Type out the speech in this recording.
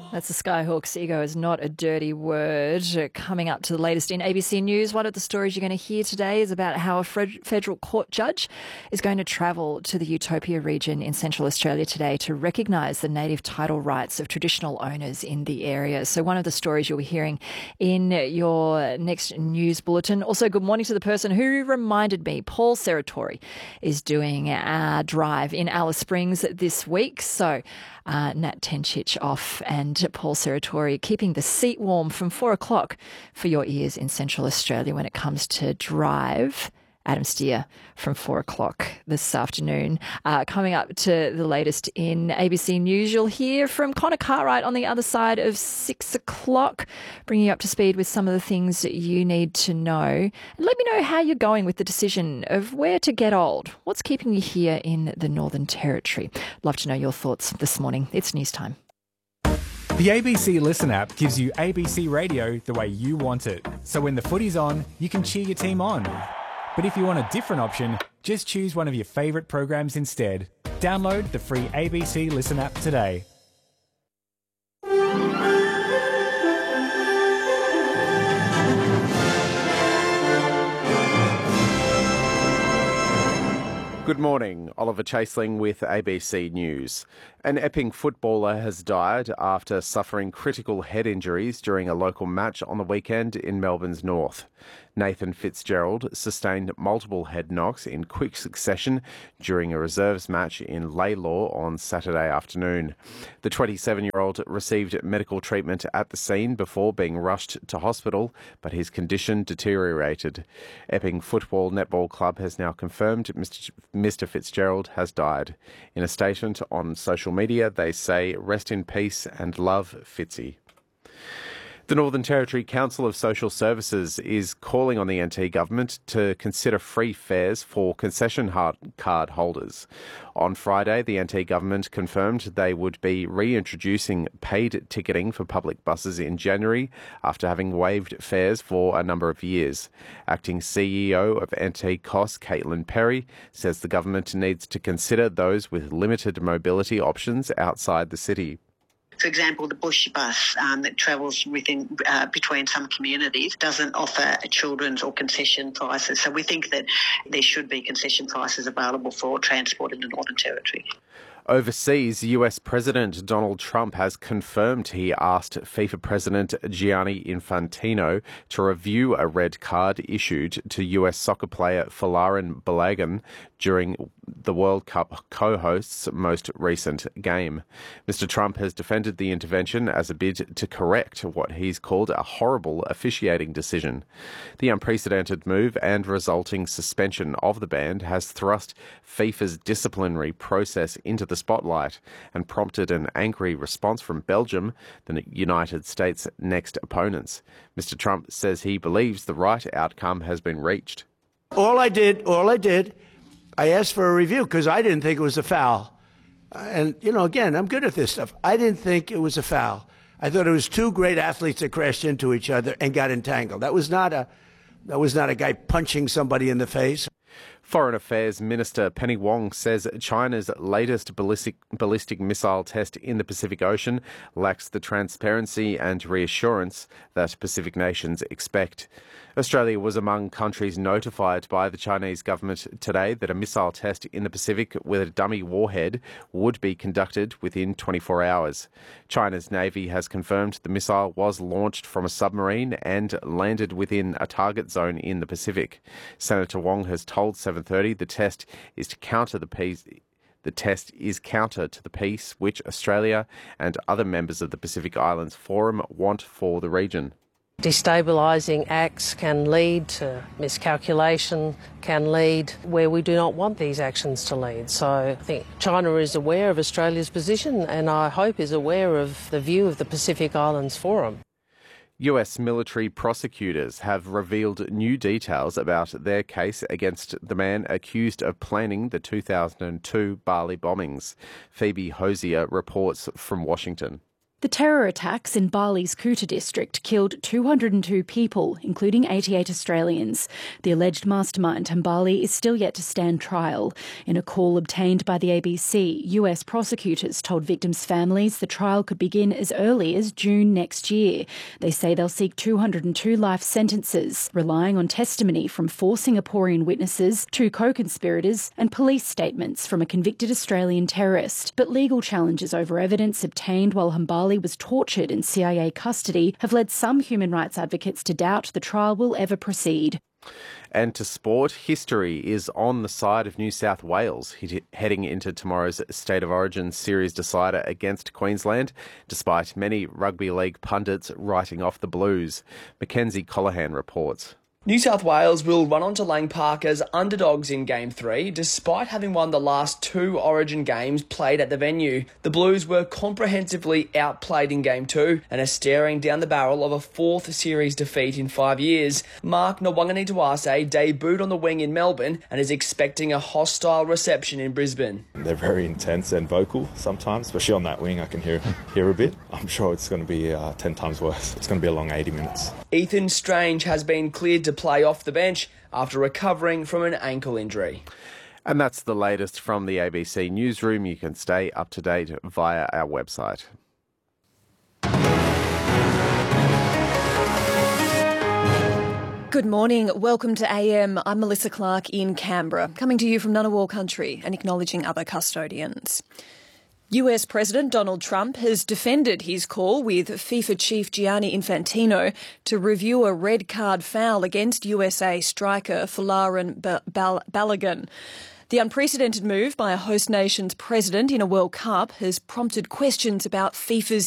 That's the Skyhawks. Ego is not a dirty word. Coming up to the latest in ABC News, one of the stories you're going to hear today is about how a federal court judge is going to travel to the Utopia region in Central Australia today to recognise the native title rights of traditional owners in the area. So one of the stories you'll be hearing in your next news bulletin. Also, good morning to the person who reminded me. Paul Serratori is doing a drive in Alice Springs this week. So Nat Tenchich off and Paul Serratori keeping the seat warm from 4 o'clock for your ears in Central Australia when it comes to drive. Adam Steer from 4 o'clock this afternoon. Coming up to the latest in ABC News, you'll hear from Connor Cartwright on the other side of 6 o'clock, bringing you up to speed with some of the things that you need to know. And let me know how you're going with the decision of where to get old. What's keeping you here in the Northern Territory? Love to know your thoughts this morning. It's news time. The ABC Listen app gives you ABC radio the way you want it. So when the footy's on, you can cheer your team on. But if you want a different option, just choose one of your favourite programs instead. Download the free ABC Listen app today. Good morning, Oliver Chaseling with ABC News. An Epping footballer has died after suffering critical head injuries during a local match on the weekend in Melbourne's north. Nathan Fitzgerald sustained multiple head knocks in quick succession during a reserves match in Laylaw on Saturday afternoon. The 27-year-old received medical treatment at the scene before being rushed to hospital, but his condition deteriorated. Epping Football Netball Club has now confirmed Mr. Fitzgerald has died. In a statement on social media, they say, "Rest in peace and love, Fitzy." The Northern Territory Council of Social Services is calling on the NT government to consider free fares for concession card holders. On Friday, the NT government confirmed they would be reintroducing paid ticketing for public buses in January after having waived fares for a number of years. Acting CEO of NT COS, Caitlin Perry, says the government needs to consider those with limited mobility options outside the city. For example, the bush bus that travels between some communities doesn't offer children's or concession prices. So we think that there should be concession prices available for transport in the Northern Territory. Overseas, US President Donald Trump has confirmed he asked FIFA President Gianni Infantino to review a red card issued to US soccer player Folarin Balogun during the World Cup co-host's most recent game. Mr. Trump has defended the intervention as a bid to correct what he's called a horrible officiating decision. The unprecedented move and resulting suspension of the ban has thrust FIFA's disciplinary process into the spotlight and prompted an angry response from Belgium, the United States' next opponents. Mr. Trump says he believes the right outcome has been reached. All I did, I asked for a review because I didn't think it was a foul. And, again, I'm good at this stuff. I didn't think it was a foul. I thought it was two great athletes that crashed into each other and got entangled. That was not a guy punching somebody in the face. Foreign Affairs Minister Penny Wong says China's latest ballistic missile test in the Pacific Ocean lacks the transparency and reassurance that Pacific nations expect. Australia was among countries notified by the Chinese government today that a missile test in the Pacific with a dummy warhead would be conducted within 24 hours. China's Navy has confirmed the missile was launched from a submarine and landed within a target zone in the Pacific. Senator Wong has told 7:30 the test is counter to the peace which Australia and other members of the Pacific Islands Forum want for the region. Destabilising acts can lead to miscalculation, can lead where we do not want these actions to lead. So I think China is aware of Australia's position and I hope is aware of the view of the Pacific Islands Forum. US military prosecutors have revealed new details about their case against the man accused of planning the 2002 Bali bombings. Phoebe Hosier reports from Washington. The terror attacks in Bali's Kuta district killed 202 people, including 88 Australians. The alleged mastermind, Hambali, is still yet to stand trial. In a call obtained by the ABC, US prosecutors told victims' families the trial could begin as early as June next year. They say they'll seek 202 life sentences, relying on testimony from 4 Singaporean witnesses, 2 co-conspirators, and police statements from a convicted Australian terrorist. But legal challenges over evidence obtained while Hambali was tortured in CIA custody have led some human rights advocates to doubt the trial will ever proceed. And to sport, history is on the side of New South Wales, heading into tomorrow's State of Origin series decider against Queensland, despite many rugby league pundits writing off the Blues. Mackenzie Colohan reports. New South Wales will run on to Lang Park as underdogs in Game 3, despite having won the last 2 Origin games played at the venue. The Blues were comprehensively outplayed in Game 2 and are staring down the barrel of a 4th series defeat in 5 years. Mark Nwanganituase debuted on the wing in Melbourne and is expecting a hostile reception in Brisbane. They're very intense and vocal sometimes, especially on that wing I can hear a bit. I'm sure it's going to be 10 times worse. It's going to be a long 80 minutes. Ethan Strange has been cleared to play off the bench after recovering from an ankle injury. And that's the latest from the ABC Newsroom. You can stay up to date via our website. Good morning. Welcome to AM. I'm Melissa Clark in Canberra, coming to you from Ngunnawal country and acknowledging other custodians. US President Donald Trump has defended his call with FIFA chief Gianni Infantino to review a red card foul against USA striker Folarin Balogun. The unprecedented move by a host nation's president in a World Cup has prompted questions about FIFA's